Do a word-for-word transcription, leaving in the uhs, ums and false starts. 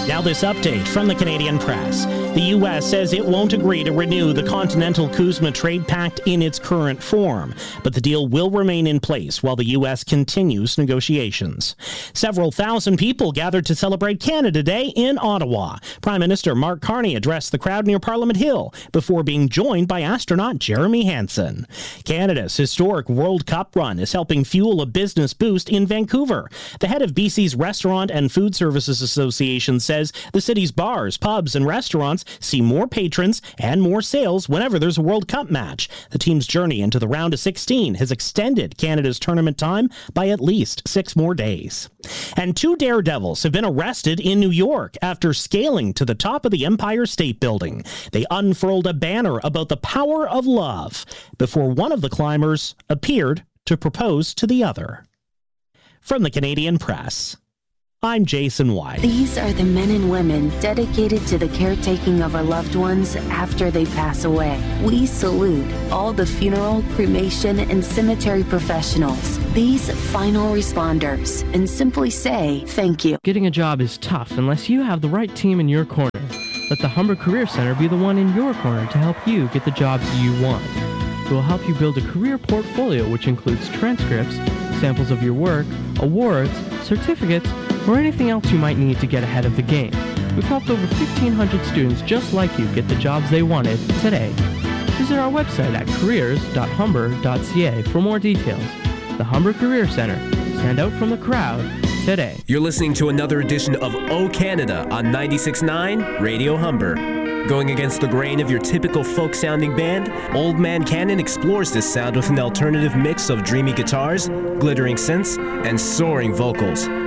Now this update from the Canadian Press. The U S says it won't agree to renew the Continental CUSMA Trade Pact in its current form, but the deal will remain in place while the U S continues negotiations. Several thousand people gathered to celebrate Canada Day in Ottawa. Prime Minister Mark Carney addressed the crowd near Parliament Hill before being joined by astronaut Jeremy Hansen. Canada's historic World Cup run is helping fuel a business boost in Vancouver. The head of B C's Restaurant and Food Services Association says the city's bars, pubs, and restaurants see more patrons and more sales whenever there's a World Cup match. The team's journey into the round of sixteen has extended Canada's tournament time by at least six more days. And two daredevils have been arrested in New York after scaling to the top of the Empire State Building. They unfurled a banner about the power of love before one of the climbers appeared to propose to the other. From the Canadian Press, I'm Jason White. These are the men and women dedicated to the caretaking of our loved ones after they pass away. We salute all the funeral, cremation, and cemetery professionals, these final responders, and simply say thank you. Getting a job is tough unless you have the right team in your corner. Let the Humber Career Center be the one in your corner to help you get the jobs you want. It will help you build a career portfolio which includes transcripts, samples of your work, awards, certificates, or anything else you might need to get ahead of the game. We've helped over fifteen hundred students just like you get the jobs they wanted today. Visit our website at careers dot humber dot c a for more details. The Humber Career Center. Stand out from the crowd today. You're listening to another edition of O Canada on ninety-six point nine Radio Humber. Going against the grain of your typical folk-sounding band, Old Man Cannon explores this sound with an alternative mix of dreamy guitars, glittering synths, and soaring vocals.